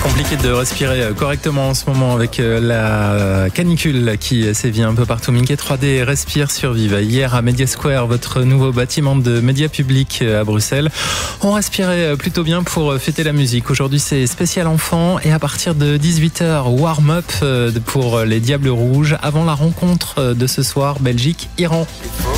Compliqué de respirer correctement en ce moment avec la canicule qui sévit un peu partout. Minké 3D respire, survive. Hier à Media Square, votre nouveau bâtiment de médias publics à Bruxelles, on respirait plutôt bien pour fêter la musique. Aujourd'hui c'est spécial enfant et à partir de 18h, warm-up pour les Diables Rouges avant la rencontre de ce soir Belgique-Iran.